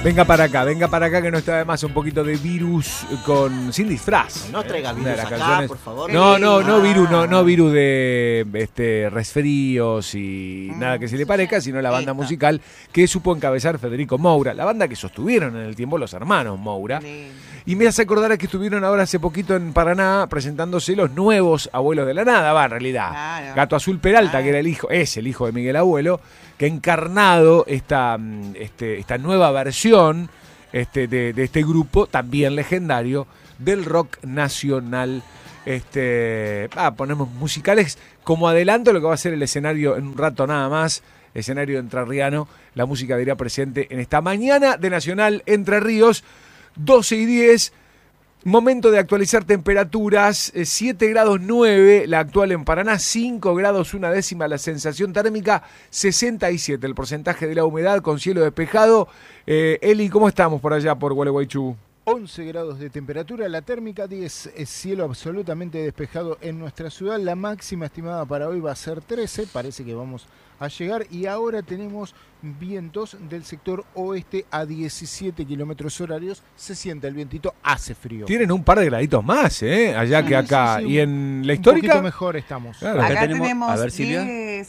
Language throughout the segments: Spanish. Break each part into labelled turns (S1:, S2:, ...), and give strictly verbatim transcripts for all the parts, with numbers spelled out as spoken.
S1: Venga para acá, venga para acá que no está de más un poquito de virus con sin disfraz.
S2: No traiga virus acá,
S1: canciones.
S2: por favor.
S1: No, no, no
S2: Ah.
S1: virus, no, no virus de este resfríos y nada que se le parezca, sino la banda
S2: Esta.
S1: musical que supo encabezar Federico Moura, la banda que sostuvieron en el tiempo los hermanos Moura. Y me hace acordar a que estuvieron ahora hace poquito en Paraná presentándose los nuevos Abuelos de la Nada, va, en realidad.
S3: Claro.
S1: Gato Azul Peralta,
S3: Claro.
S1: que era el hijo, es el hijo de Miguel Abuelo, que ha encarnado esta, mm, este, esta nueva versión este, de, de este grupo, también legendario, del rock nacional. Este, ah, ponemos musicales como adelanto lo que va a ser el escenario en un rato nada más, escenario entrerriano, la música diría presente en esta mañana de Nacional Entre Ríos, doce y diez, momento de actualizar temperaturas, eh, siete grados nueve, la actual en Paraná, cinco grados una décima, la sensación térmica, sesenta y siete, el porcentaje de la humedad con cielo despejado. Eh, Eli, ¿cómo estamos por allá por Gualeguaychú?
S4: once grados de temperatura, la térmica diez, es cielo absolutamente despejado en nuestra ciudad, la máxima estimada para hoy va a ser trece, parece que vamos a llegar y ahora tenemos vientos del sector oeste a diecisiete kilómetros horarios, se siente el vientito, hace frío.
S1: Tienen un par de graditos más, ¿eh? Allá
S4: Sí,
S1: que acá.
S4: sí, sí,
S1: ¿Y en la
S4: Un
S1: histórica?
S4: poquito mejor estamos.
S1: Claro.
S3: Acá,
S2: Acá tenemos-
S3: tenemos
S2: a ver, Silvia.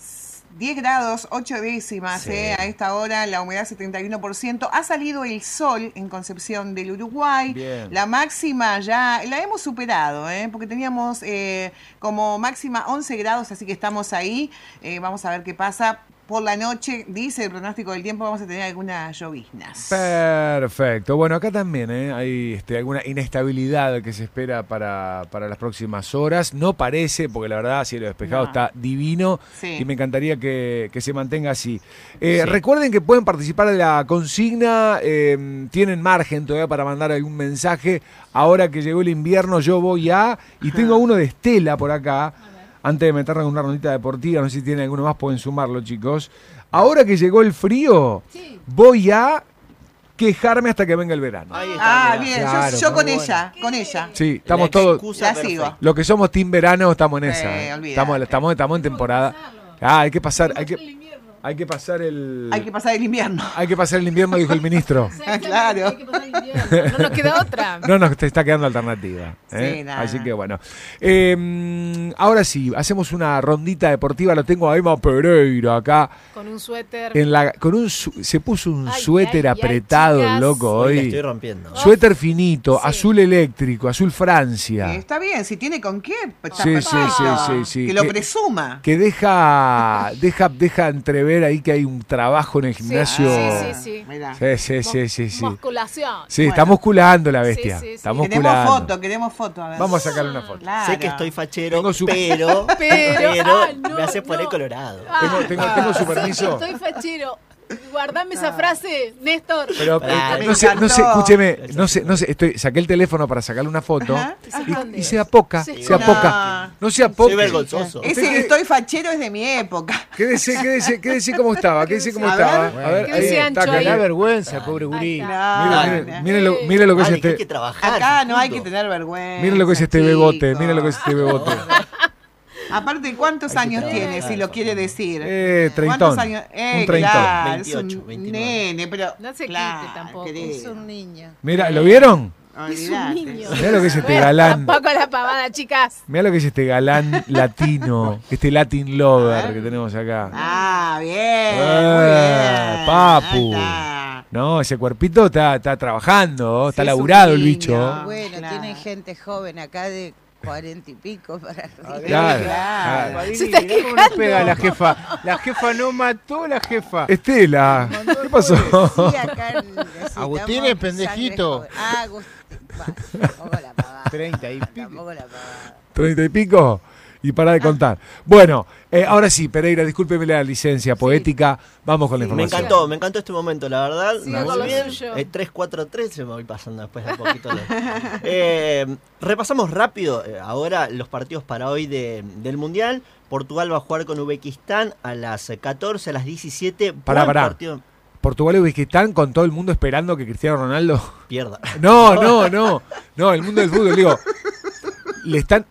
S3: diez grados, ocho décimas
S2: Sí.
S3: eh, a esta hora, la humedad setenta y uno por ciento. Ha salido el sol en Concepción del Uruguay.
S1: Bien.
S3: La máxima ya la hemos superado, eh, porque teníamos eh, como máxima once grados, así que estamos ahí. Eh, vamos a ver qué pasa. Por la noche, dice el pronóstico del tiempo, vamos a tener algunas lloviznas.
S1: Perfecto. Bueno, acá también ¿eh? hay este, alguna inestabilidad que se espera para, para las próximas horas. No parece, porque la verdad, cielo despejado
S3: No.
S1: está divino
S3: Sí.
S1: y me encantaría que, que se mantenga así. Eh,
S2: Sí.
S1: Recuerden que pueden participar de la consigna, eh, tienen margen todavía para mandar algún mensaje. Ahora que llegó el invierno, yo voy a... Y tengo uno de Estela por acá. Antes de meternos en una rondita deportiva, no sé si tienen alguno más, pueden sumarlo, chicos. Ahora que llegó el frío,
S5: Sí.
S1: voy a quejarme hasta que venga el verano.
S2: Ahí está,
S3: Ah,
S2: mirá.
S3: bien,
S1: Claro,
S3: yo, yo
S1: muy
S3: con
S1: bueno.
S3: ella, con ella.
S1: Sí, estamos
S2: La
S1: todos...
S2: excusa
S3: La
S2: perfecta.
S3: sigo.
S1: Los que somos team verano estamos en
S3: Sí,
S1: esa. ¿eh?
S3: olvídate.
S1: Estamos, estamos, estamos en temporada. Ah, hay que pasar, hay que, hay que pasar el...
S3: Hay que pasar el invierno.
S1: hay que pasar el invierno, dijo el ministro.
S3: Claro.
S5: Hay que pasar el invierno. No nos queda otra.
S1: No nos te está quedando alternativa. ¿eh?
S3: Sí, nada.
S1: Así que bueno. Eh, ahora sí, hacemos una rondita deportiva. Lo tengo a Emma Pereira acá.
S5: Con un suéter.
S1: En la, con un su- se puso un
S5: Ay,
S1: suéter
S5: ay, ay,
S1: apretado,
S5: chicas.
S1: loco,
S2: Hoy la
S1: hoy.
S2: estoy rompiendo.
S1: Suéter finito,
S5: Sí.
S1: azul eléctrico, azul Francia.
S3: Eh, Está bien, si tiene con qué, pues está
S1: Sí, sí,
S3: perfecto.
S1: sí, sí, sí.
S3: Que lo
S1: Que-
S3: presuma.
S1: Que deja, deja, deja entrever ahí que hay un trabajo en el
S5: Sí,
S1: gimnasio.
S5: sí, sí, sí.
S3: Mirá.
S1: Sí, sí, sí, sí, sí.
S5: Musculación.
S1: Sí,
S3: Bueno.
S1: está musculando la bestia.
S5: Sí, sí, sí.
S1: Está
S3: Queremos
S1: musculando.
S3: foto, queremos foto. A ver.
S1: Vamos a sacarle una foto.
S3: Claro.
S2: Sé que estoy fachero,
S1: Tengo su-
S2: pero,
S5: Pero,
S2: pero
S5: ah, no,
S2: me hace poner
S5: no.
S2: colorado.
S1: Tengo, tengo, tengo su
S5: Sí,
S1: permiso.
S5: Estoy fachero. Guardame esa frase, Néstor.
S1: Pero
S2: Pará,
S1: eh,
S3: me
S1: no sé, no sé,
S3: encantó.
S1: escúcheme, no sé, no sé, estoy, saqué el teléfono para sacarle una foto
S3: Ajá.
S1: y, y sea poca,
S5: Sí.
S1: sea
S3: No.
S1: poca, no sea poca.
S2: Soy vergonzoso.
S3: Ese que estoy fachero es de mi época.
S1: Quédese, quédese, quédese cómo estaba, quédese cómo
S3: A
S1: estaba.
S3: ver.
S1: A ver,
S5: ¿Qué
S1: ahí
S5: decía
S1: está,
S5: Ancho
S1: acá.
S5: ahí?
S4: Me da vergüenza, pobre
S5: Ahí
S4: gurí.
S5: está.
S3: No,
S1: Mire,
S3: no.
S1: mire, lo, mire lo que es
S2: Vale, que hay
S1: este.
S2: que trabajar.
S3: Acá no hay que
S2: punto.
S3: tener vergüenza.
S1: Mire lo que es este
S3: chicos.
S1: bebote, mire lo que es este bebote.
S3: Aparte, ¿cuántos
S2: Hay que
S3: años
S2: trabajar,
S3: tiene, si lo quiere decir?
S1: Eh, treintón.
S3: ¿Cuántos años? Eh,
S1: Un treintón.
S3: claro, es
S2: veintiocho,
S3: un
S2: veintinueve.
S3: nene, pero...
S5: No se
S3: claro,
S5: quite tampoco.
S3: querido.
S6: Es un niño.
S1: Mira, ¿lo vieron?
S5: Es un
S3: Olvidate.
S5: niño.
S1: Mirá lo que es este
S5: Bueno,
S1: galán.
S5: Tampoco la pavada, chicas.
S1: Mira lo que es este galán latino, este Latin lover que tenemos acá.
S3: Ah, bien,
S1: Eh,
S3: muy bien.
S1: papu.
S3: Ahí está.
S1: No, ese cuerpito está, está trabajando, está
S3: Sí, es un
S1: laburado el
S3: niño.
S1: bicho.
S6: Bueno,
S3: claro.
S6: tienen gente joven acá de cuarenta y pico para arriba.
S1: Claro.
S3: Claro.
S4: Padrini,
S5: Se está
S4: mirá cómo nos pega la jefa. La jefa no mató a la jefa.
S1: Estela, ¿qué pasó?
S6: Sí, acá necesitamos
S4: Agustín es pendejito.
S6: sangre joven. Ah, Agustín. Bah, tampoco la pavada.
S4: Treinta y pico.
S6: Tampoco la pavada.
S1: ¿Treinta y pico? Y para de contar. Bueno, eh, ahora sí, Pereira, discúlpeme la licencia poética. Vamos con la
S2: Me
S1: información.
S2: encantó, me encantó este momento, la verdad.
S5: Siga
S2: Muy
S5: con lo
S2: bien.
S5: suyo.
S2: Eh, tres cuatro tres, se me voy pasando después de a poquito. los- Eh, repasamos rápido eh, ahora los partidos para hoy de- del Mundial. Portugal va a jugar con Uzbekistán a las catorce, a las diecisiete.
S1: Pará,
S2: Buen
S1: pará.
S2: partido.
S1: Portugal y Uzbekistán con todo el mundo esperando que Cristiano Ronaldo.
S2: Pierda.
S1: No, no, no. No, el mundo del fútbol, digo. Le están.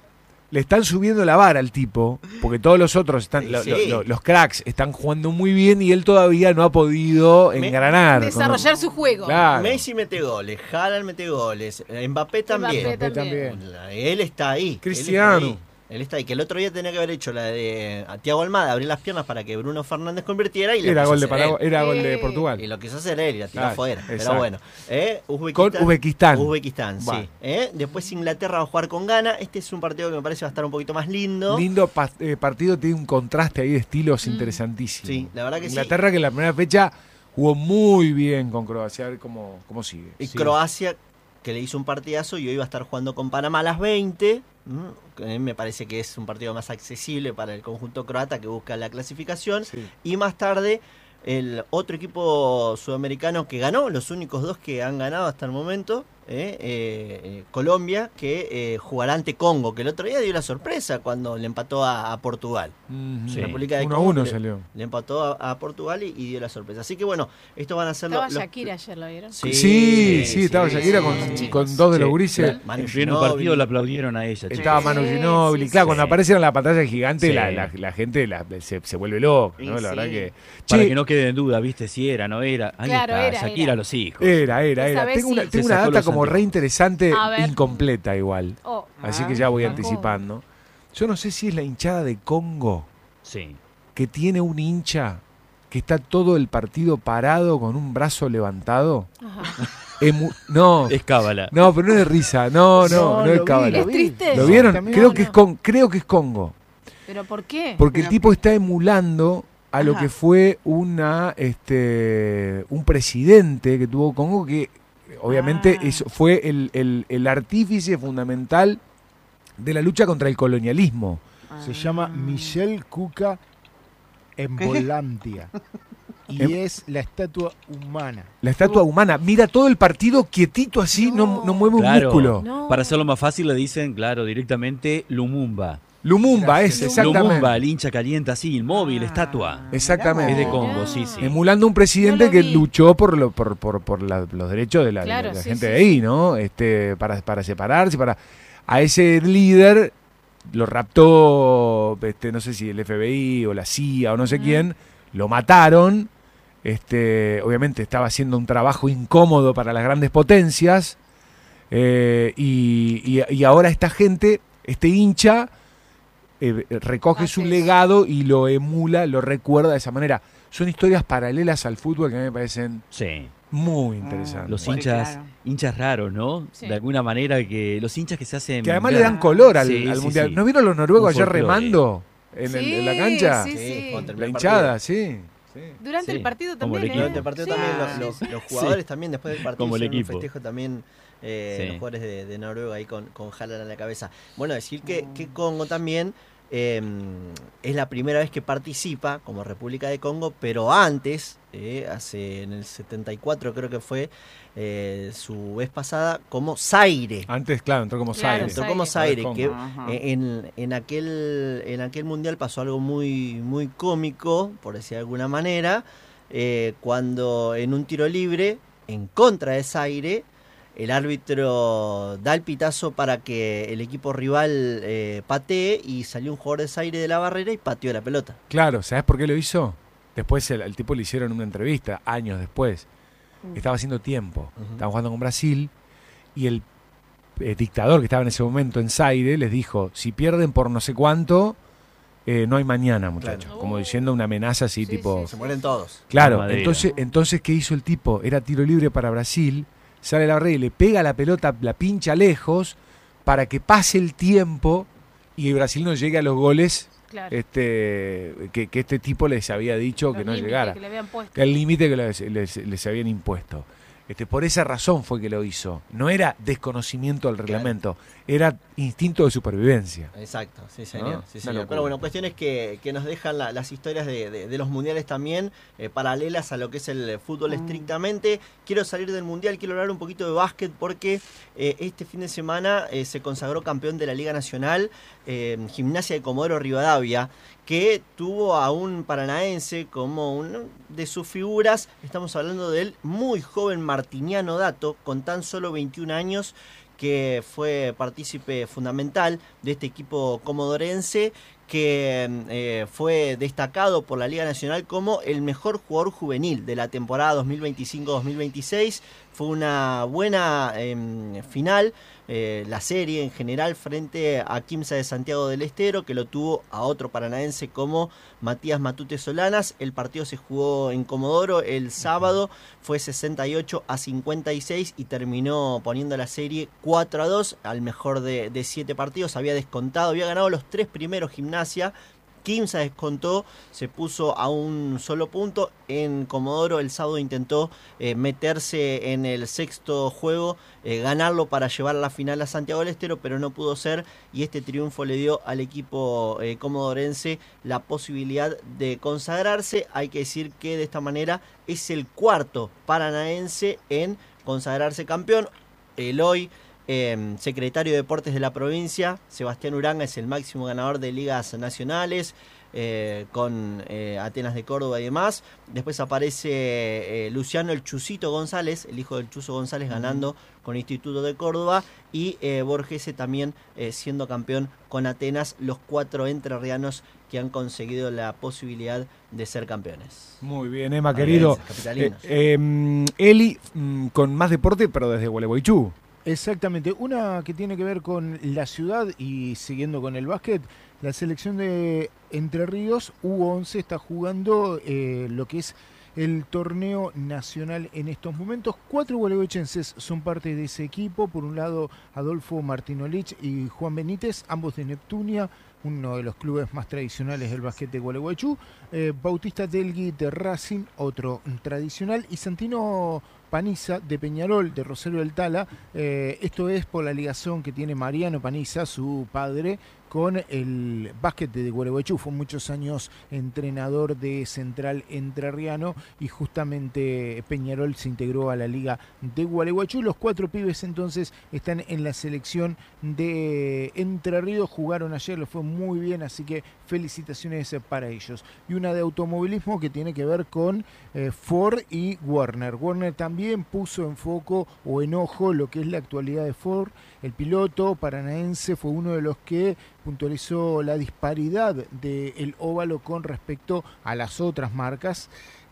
S1: le están subiendo la vara al tipo, porque todos los otros están, lo-
S2: Sí.
S1: lo- lo- los cracks están jugando muy bien y él todavía no ha podido
S2: Me-
S1: engranar.
S5: Desarrollar su juego.
S1: Claro.
S2: Messi mete goles, Haaland mete goles, Mbappé también.
S5: Mbappé
S4: Mbappé también.
S2: Él está ahí.
S1: Cristiano.
S2: Él está ahí. Él está ahí. Que el otro día tenía que haber hecho la de a Thiago Almada, abrir las piernas para que Bruno Fernández convirtiera y lo
S1: Era
S2: quiso
S1: gol de
S2: hacer
S1: Paraguay,
S2: él.
S1: era gol de
S5: Eh.
S1: Portugal.
S2: Y lo quiso hacer él y la tiró
S1: Claro,
S2: afuera. Pero
S1: exacto.
S2: bueno. ¿eh?
S1: Con
S2: Uzbekistán.
S1: Uzbekistán.
S2: Uzbekistán, sí.
S1: Bueno.
S2: ¿eh? Después Inglaterra va a jugar con Ghana. Este es un partido que me parece va a estar un poquito más lindo.
S1: Lindo pa- eh, partido, tiene un contraste ahí de estilos interesantísimo.
S2: Sí, la verdad que sí.
S1: Inglaterra que en la primera fecha jugó muy bien con Croacia, a ver cómo, cómo sigue.
S2: Y
S1: Sí.
S2: Croacia, que le hizo un partidazo y hoy va a estar jugando con Panamá a las veinte. ¿m? Que me parece que es un partido más accesible para el conjunto croata que busca la clasificación.
S1: Sí.
S2: Y más tarde, el otro equipo sudamericano que ganó, los únicos dos que han ganado hasta el momento, eh, eh, eh, Colombia, que eh, jugará ante Congo, que el otro día dio la sorpresa cuando le empató a, a Portugal.
S1: Mhm.
S2: Sí. República de
S1: Uno a
S2: Congo,
S1: uno
S2: le-
S1: salió.
S2: Le empató a, a Portugal y, y dio la sorpresa. Así que bueno, estos van a ser
S5: Estaba
S2: los... los-
S5: Shakira ayer, ¿lo vieron?
S1: Sí, sí, estaba
S2: sí,
S1: Shakira
S2: sí,
S1: con,
S2: sí.
S1: con dos de los
S7: Sí.
S1: gurises.
S2: Manu
S7: En pleno
S2: Ginóbili.
S7: partido la aplaudieron a ella.
S1: Estaba
S5: Sí,
S1: Manu Ginóbili.
S5: sí,
S1: Claro,
S5: sí.
S1: cuando aparece en la pantalla gigante,
S7: Sí.
S1: la, la, la gente la- se, se vuelve loca, ¿no?
S2: Sí,
S1: La verdad
S2: sí.
S1: que.
S7: Para
S1: Che,
S7: que no quede en duda, ¿viste? Si era, no era. Ahí
S5: Claro,
S7: está,
S5: era,
S7: Shakira
S5: era.
S7: a los hijos.
S1: Era, era,
S5: Esa
S1: era.
S5: vez
S1: Tengo
S5: sí.
S1: una,
S7: Se
S1: tengo una
S7: sacó
S1: data
S7: los
S1: como
S7: anteojos.
S1: re interesante,
S5: A ver.
S1: incompleta igual.
S5: Oh,
S1: Así
S3: Ah,
S1: que ya voy
S3: ah.
S1: anticipando. Yo no sé si es la hinchada de Congo
S7: Sí.
S1: que tiene un hincha que está todo el partido parado con un brazo levantado.
S5: ajá.
S1: Emu- no,
S7: Es cábala.
S1: no, pero no es de risa. No, no, no,
S4: lo
S1: es
S4: vi,
S1: cábala.
S5: ¿Es
S4: vi.
S5: triste?
S1: ¿Lo vieron?
S4: También-
S1: Creo
S5: No,
S1: que es
S5: no.
S1: con, creo que es Congo.
S5: ¿Pero por qué?
S1: Porque el
S3: Pero-
S1: tipo está emulando a lo
S3: Ajá.
S1: que fue una este un presidente que tuvo Congo que obviamente
S3: Ah.
S1: eso fue el, el, el artífice fundamental de la lucha contra el colonialismo.
S4: Se llama Michel Cuca en
S3: ¿Qué?
S4: Volandia. Y
S1: Em-
S4: es la estatua humana.
S1: La estatua humana, mira todo el partido quietito así, no,
S5: No.
S1: no mueve un
S7: Claro.
S1: músculo.
S5: No.
S7: Para hacerlo más fácil le dicen, claro, directamente Lumumba.
S1: Lumumba es,
S4: Gracias.
S1: exactamente.
S7: Lumumba, el hincha caliente así, inmóvil,
S3: Ah.
S7: estatua.
S1: Exactamente.
S7: Es de
S5: Mirá.
S7: Congo, sí, sí.
S1: Emulando un presidente
S5: No lo
S1: que
S5: vi.
S1: luchó por lo, por, por, por la- los derechos de la, de la-
S5: Claro,
S1: de la
S5: sí,
S1: gente
S5: sí,
S1: de ahí, ¿no? Este, para, para separarse, para. A ese líder lo raptó, este, no sé si el F B I o la C I A o no sé
S5: Ujú.
S1: quién, lo mataron. Este, obviamente estaba haciendo un trabajo incómodo para las grandes potencias. eh, y, y- y ahora esta gente, este hincha, eh, recoge
S5: Hace
S1: su
S5: eso.
S1: legado y lo emula, lo recuerda de esa manera. Son historias paralelas al fútbol que a mí me parecen
S7: Sí.
S1: muy interesantes.
S7: Los
S3: Bueno,
S7: hinchas,
S3: claro.
S7: hinchas raros, ¿no?
S5: Sí.
S7: De alguna manera que los hinchas que se hacen
S1: Que además
S7: ver-
S1: le dan color al,
S7: Sí,
S1: al
S7: sí,
S1: mundial.
S7: sí.
S1: ¿No vieron los noruegos
S7: Un
S1: ayer
S7: folclore.
S1: remando en, el- en la
S5: Sí,
S1: cancha?
S5: sí,
S2: Sí,
S5: sí.
S2: contra el
S1: La
S2: primer
S1: hinchada, sí. sí.
S5: Durante
S7: Sí,
S5: el partido
S7: como
S5: también.
S7: el
S5: ¿eh?
S7: equipo.
S2: Durante el partido
S5: Sí,
S2: también
S5: sí,
S2: los,
S5: sí.
S2: los- los jugadores también después del partido
S7: Como el
S2: hicieron un
S7: equipo.
S2: festejo también eh,
S7: Sí.
S2: los jugadores de, de Noruega ahí con, con Haaland a la cabeza. Bueno, decir que, que Congo también eh, es la primera vez que participa como República de Congo, pero antes, eh, hace en el setenta y cuatro creo que fue eh, su vez pasada, como Zaire.
S1: Antes, claro, entró como
S5: Claro,
S1: Zaire.
S2: Entró como
S5: Zaire.
S2: Zaire, que
S3: Ajá.
S2: eh, en, en, aquel, en aquel mundial pasó algo muy, muy cómico, por decir de alguna manera, eh, cuando en un tiro libre, en contra de Zaire, el árbitro da el pitazo para que el equipo rival eh, patee y salió un jugador de Zaire de la barrera y pateó la pelota.
S1: Claro, ¿sabes por qué lo hizo? Después el, al tipo le hicieron una entrevista, años después. Estaba haciendo tiempo.
S2: Ujú.
S1: Estaban jugando con Brasil y el eh, dictador que estaba en ese momento en Zaire les dijo, si pierden por no sé cuánto, eh, no hay mañana, muchachos.
S5: Claro.
S1: Como diciendo una amenaza así,
S5: Sí,
S1: tipo...
S5: sí,
S2: Se mueren todos.
S1: Claro,
S7: Madera.
S1: entonces, entonces, ¿qué hizo el tipo? Era tiro libre para Brasil, sale la barrera y le pega la pelota, la pincha lejos, para que pase el tiempo y Brasil no llegue a los goles
S5: Claro.
S1: este, que, que este tipo les había dicho
S5: Los
S1: que no
S5: límites
S1: llegara.
S5: que le habían puesto.
S1: Que el límite que les, les- les habían impuesto. Este, por esa razón fue que lo hizo. No era desconocimiento del reglamento, era instinto de supervivencia.
S2: Exacto, sí señor.
S1: ¿No?
S2: Sí,
S1: Una
S2: señor.
S1: locura.
S2: Pero bueno, cuestiones que, que nos dejan la- las historias de, de- de los mundiales también, eh, paralelas a lo que es el fútbol estrictamente. Quiero salir del mundial, quiero hablar un poquito de básquet porque eh, este fin de semana eh, se consagró campeón de la Liga Nacional eh, Gimnasia de Comodoro Rivadavia, que tuvo a un paranaense como una de sus figuras. Estamos hablando del muy joven Martiniano Dato, con tan solo veintiún años, que fue partícipe fundamental de este equipo comodorense, que eh, fue destacado por la Liga Nacional como el mejor jugador juvenil de la temporada dos mil veinticinco dos mil veintiséis. Fue una buena eh, final, eh, la serie en general, frente a Quimsa de Santiago del Estero, que lo tuvo a otro paranaense como Matías Matute Solanas. El partido se jugó en Comodoro el sábado, fue sesenta y ocho a cincuenta y seis y terminó poniendo la serie cuatro a dos al mejor de, de siete partidos. Había descontado, había ganado los tres primeros Gimnasia. Quimsa descontó, se puso a un solo punto. En Comodoro el sábado intentó eh, meterse en el sexto juego, eh, ganarlo para llevar la final a Santiago del Estero, pero no pudo ser, y este triunfo le dio al equipo eh, comodorense la posibilidad de consagrarse. Hay que decir que de esta manera es el cuarto paranaense en consagrarse campeón. El hoy Eh, secretario de Deportes de la provincia, Sebastián Uranga, es el máximo ganador de ligas nacionales, eh, con eh, Atenas de Córdoba y demás. Después aparece eh, Luciano el Chusito González, el hijo del Chuso González, ganando con Instituto de Córdoba, y eh, Borgese también eh, siendo campeón con Atenas, los cuatro entrerrianos que han conseguido la posibilidad de ser campeones.
S1: Muy bien, Emma, querido.
S2: Capitalinos.
S1: Eh, eh, Eli, mm, con más deporte, pero desde Gualeguaychú.
S4: Exactamente, una que tiene que ver con la ciudad y siguiendo con el básquet, la selección de Entre Ríos U once está jugando eh, lo que es el torneo nacional en estos momentos. Cuatro gualeguaychenses son parte de ese equipo, por un lado Adolfo Martinolich y Juan Benítez, ambos de Neptunia, uno de los clubes más tradicionales del básquet de Gualeguaychú, eh, Bautista Delgui de Racing, otro tradicional, y Santino Paniza de Peñarol, de Rosario del Tala. Eh, esto es por la ligación que tiene Mariano Paniza, su padre, con el básquet de Gualeguaychú. Fue muchos años entrenador de Central Entrerriano y justamente Peñarol se integró a la liga de Gualeguaychú. Los cuatro pibes entonces están en la selección de Entre Ríos, jugaron ayer, les fue muy bien, así que felicitaciones para ellos. Y una de automovilismo que tiene que ver con eh, Ford y Werner. Werner también puso en foco o en ojo lo que es la actualidad de Ford. El piloto paranaense fue uno de los que puntualizó la disparidad del óvalo con respecto a las otras marcas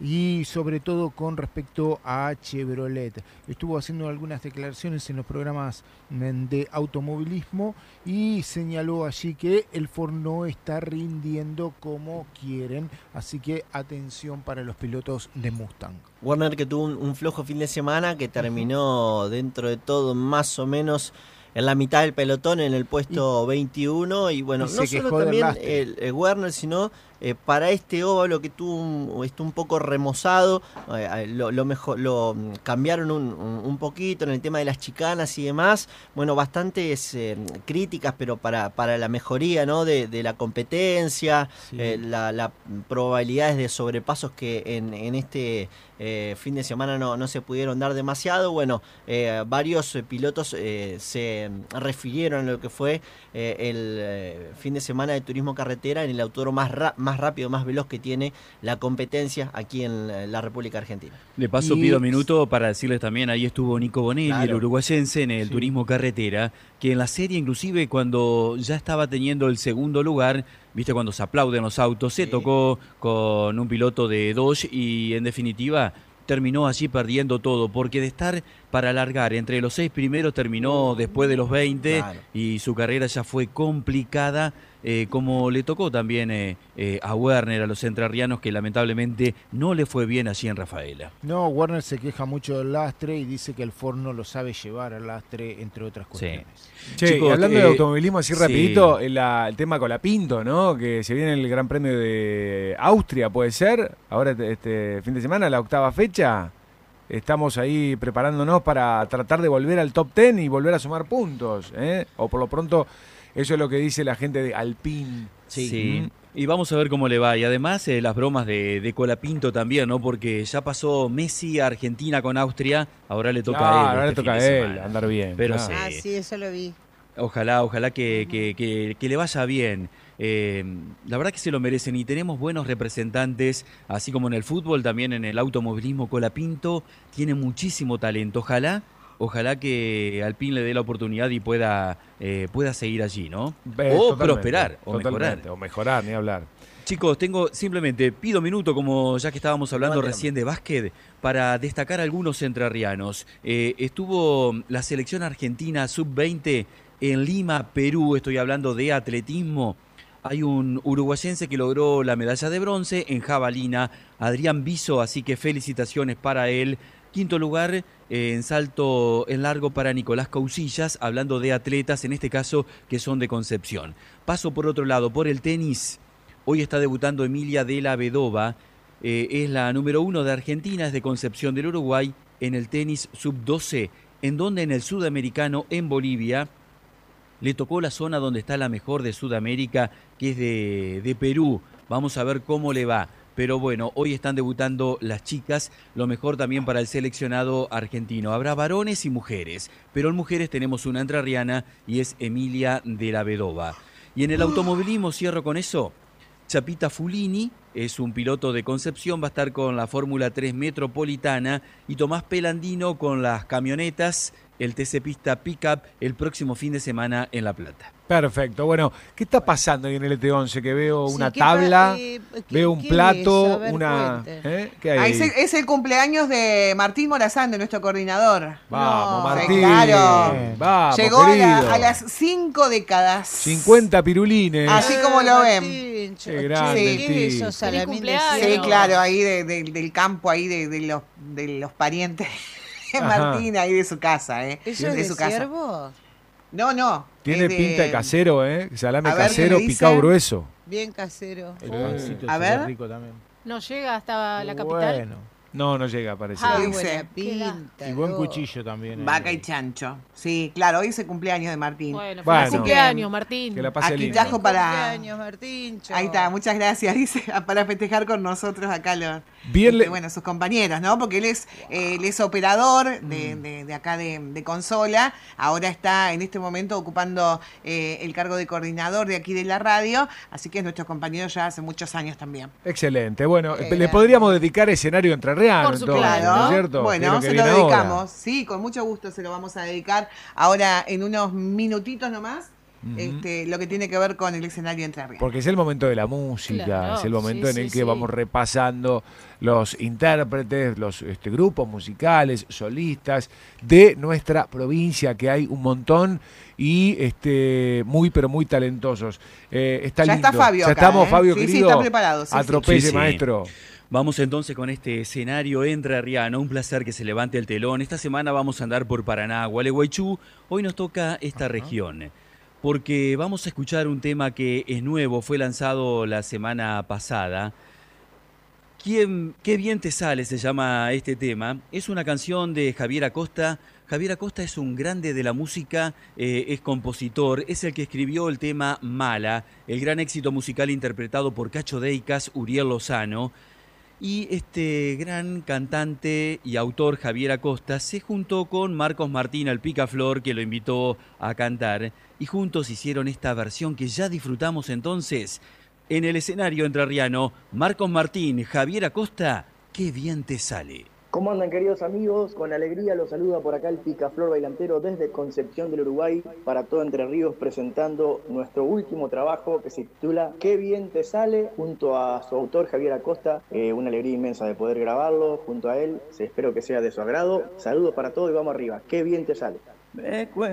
S4: y sobre todo con respecto a Chevrolet. Estuvo haciendo algunas declaraciones en los programas de automovilismo y señaló allí que el Ford no está rindiendo como quieren, así que atención para los pilotos de Mustang.
S2: Werner, que tuvo un, un flojo fin de semana, que terminó dentro de todo más o menos en la mitad del pelotón, en el puesto y, veintiuno, y bueno, y no solo también el, el Werner, sino eh, para este óvalo que tuvo un, estuvo un poco remozado, eh, lo, lo mejor lo cambiaron un, un, un poquito en el tema de las chicanas y demás. Bueno, bastantes eh, críticas, pero para, para la mejoría, ¿no?, de, de la competencia, sí. eh, la, la probabilidades de sobrepasos que en, en este eh, fin de semana no, no se pudieron dar demasiado. Bueno, eh, varios eh, pilotos eh, se refirieron a lo que fue eh, el eh, fin de semana de turismo carretera en el autódromo más, ra- más rápido, más veloz que tiene la competencia aquí en la República Argentina.
S7: De paso y... pido minuto para decirles también, ahí estuvo Nico Bonelli, claro, el uruguayense, en el sí. turismo carretera, que en la serie inclusive cuando ya estaba teniendo el segundo lugar, viste cuando se aplauden los autos, sí. se tocó con un piloto de Dodge y en definitiva terminó allí perdiendo todo, porque de estar para alargar entre los seis primeros terminó después de los veinte, claro, y su carrera ya fue complicada, eh, como le tocó también eh, eh, a Werner, a los entrerrianos, que lamentablemente no le fue bien allí en Rafaela.
S4: No, Werner se queja mucho del lastre y dice que el Ford no lo sabe llevar al lastre, entre otras cuestiones.
S1: Sí. Che, Chicos, hablando eh, de automovilismo así sí. rapidito, el, el tema Colapinto, ¿no?, que se viene el Gran Premio de Austria, ¿puede ser? Ahora este fin de semana, la octava fecha. Estamos ahí preparándonos para tratar de volver al top ten y volver a sumar puntos, ¿eh? O por lo pronto, eso es lo que dice la gente de Alpine.
S7: Sí, sí. Mm. Y vamos a ver cómo le va. Y además eh, las bromas de, de Colapinto también, ¿no? Porque ya pasó Messi a Argentina con Austria, ahora le toca
S1: claro,
S7: a él.
S1: Ahora
S7: este
S1: le toca a él andar bien.
S7: Pero
S1: claro.
S7: sí.
S6: Ah, sí, eso lo vi.
S7: Ojalá, ojalá que, que, que, que le vaya bien. Eh, la verdad que se lo merecen y tenemos buenos representantes, así como en el fútbol, también en el automovilismo. Colapinto tiene muchísimo talento. Ojalá Ojalá que Alpine le dé la oportunidad y pueda, eh, pueda seguir allí, ¿no?
S1: Eh,
S7: o
S1: totalmente,
S7: prosperar, o
S1: totalmente,
S7: mejorar.
S1: O mejorar, ni hablar.
S7: Chicos, tengo simplemente, pido minuto, como ya que estábamos hablando
S2: Levante la
S7: recién de básquet, para destacar algunos entrerrianos. Eh, estuvo la selección argentina sub veinte en Lima, Perú, estoy hablando de atletismo. Hay un uruguayense que logró la medalla de bronce en jabalina, Adrián Biso, así que felicitaciones para él. Quinto lugar eh, en salto en largo para Nicolás Cousillas, hablando de atletas, en este caso que son de Concepción. Paso por otro lado, por el tenis. Hoy está debutando Emilia de la Vedova, eh, es la número uno de Argentina, es de Concepción del Uruguay, en el tenis sub doce, en donde en el sudamericano, en Bolivia, le tocó la zona donde está la mejor de Sudamérica, que es de, de Perú. Vamos a ver cómo le va. Pero bueno, hoy están debutando las chicas, lo mejor también para el seleccionado argentino. Habrá varones y mujeres, pero en mujeres tenemos una entrerriana y es Emilia de la Vedova. Y en el automovilismo, cierro con eso, Chapita Fulini es un piloto de Concepción, va a estar con la Fórmula tres Metropolitana, y Tomás Pelandino con las camionetas, el T C Pista Pickup, el próximo fin de semana en La Plata.
S1: Perfecto. Bueno, ¿qué está pasando ahí en el E T once? Que veo
S6: Sí,
S1: una
S6: ¿qué
S1: tabla,
S6: pa- eh, qué-
S1: veo un
S6: qué
S1: plato,
S6: es? A ver,
S1: una...
S6: cuente.
S1: ¿eh? ¿Qué hay
S3: Ah,
S1: ahí?
S3: es, el, es el cumpleaños de Martín Morazán, de nuestro coordinador.
S1: Vamos,
S6: No,
S1: Martín.
S3: claro.
S1: Vamos,
S3: Llegó a,
S1: querido.
S3: la- a las cinco décadas.
S1: cincuenta pirulines.
S3: Así como lo ven.
S6: Martín,
S1: Qué
S6: che,
S1: grande
S3: el
S6: ¿qué es
S1: tipo.
S6: eso, salamín de
S5: cumpleaños.
S3: Sí,
S6: cerdo?
S3: claro, ahí de- de- del campo, ahí de, de los, de los parientes de
S1: Ajá.
S3: Martín, ahí de su casa, ¿eh?
S6: ¿Eso es de
S3: su casa.
S6: ciervo?
S3: No, no.
S1: Tiene
S3: es de-
S1: pinta de casero, ¿eh? Salame
S3: A ver,
S1: casero,
S3: ¿qué me
S1: picado
S3: dice?
S1: grueso.
S6: Bien casero.
S4: El
S1: Eh.
S4: pancito
S3: A
S4: se
S3: ver.
S4: ve rico también.
S5: No llega hasta la capital.
S4: Bueno.
S1: No, no llega, parece.
S5: Ah,
S6: Qué
S3: dice,
S6: buena
S5: qué
S6: pinta.
S4: Y buen
S6: loco.
S4: cuchillo también.
S3: Vaca
S4: eh.
S3: y chancho. Sí, claro, hoy es el cumpleaños de Martín.
S5: Bueno,
S1: Bueno.
S5: feliz cumpleaños, Martín.
S1: Que la pase
S3: Aquí
S1: lindo.
S3: trajo para...
S6: Cumpleaños, Martincho.
S3: Ahí está, muchas gracias, dice, para festejar con nosotros acá los,
S1: Bien
S3: este,
S1: le-
S3: bueno, sus compañeros, ¿no? Porque él es, eh, él es operador de, de- de acá de, de consola, ahora está en este momento ocupando eh, el cargo de coordinador de aquí de la radio, así que es nuestro compañero ya hace muchos años también.
S1: Excelente. Bueno,
S6: Qué
S1: le
S6: grande.
S1: podríamos dedicar escenario entrerriano,
S5: Por
S1: entonces,
S5: supuesto.
S1: ¿no es
S3: Claro,
S1: cierto? Que es
S3: bueno,
S1: que
S3: se lo
S1: viene ahora.
S3: dedicamos, sí, con mucho gusto se lo vamos a dedicar ahora en unos minutitos nomás, este, lo que tiene que ver con el escenario entrerriano.
S1: Porque es el momento de la música,
S5: Claro,
S1: es el momento
S5: sí,
S1: en el
S5: sí,
S1: que
S5: sí.
S1: vamos repasando los intérpretes, los este, grupos musicales, solistas de nuestra provincia, que hay un montón y este muy pero muy talentosos. Eh, está
S3: Ya
S1: lindo.
S3: está Fabio
S1: Ya
S3: acá,
S1: estamos,
S3: ¿eh?
S1: Fabio,
S3: Sí, sí,
S1: querido.
S3: está preparado, sí, sí.
S1: Atropelle,
S7: Sí, sí.
S1: maestro.
S7: Vamos entonces con este escenario entrerriano, un placer que se levante el telón. Esta semana vamos a andar por Paraná, Gualeguaychú. Hoy nos toca esta región, porque vamos a escuchar un tema que es nuevo, fue lanzado la semana pasada. ¿Quién, qué bien te sale, se llama este tema. Es una canción de Javier Acosta. Javier Acosta es un grande de la música, eh, es compositor, es el que escribió el tema Mala, el gran éxito musical interpretado por Cacho Deicas, Uriel Lozano. Y este gran cantante y autor Javier Acosta se juntó con Marcos Martín, el Picaflor, que lo invitó a cantar, y juntos hicieron esta versión que ya disfrutamos entonces en el escenario entrerriano. Marcos Martín, Javier Acosta, qué bien te sale.
S8: ¿Cómo andan, queridos amigos? Con alegría los saluda por acá el Picaflor Bailantero desde Concepción del Uruguay para todo Entre Ríos, presentando nuestro último trabajo que se titula Qué bien te sale, junto a su autor Javier Acosta. Eh, una alegría inmensa de poder grabarlo junto a él. Espero que sea de su agrado. Saludos para todos y vamos arriba. Qué bien te sale.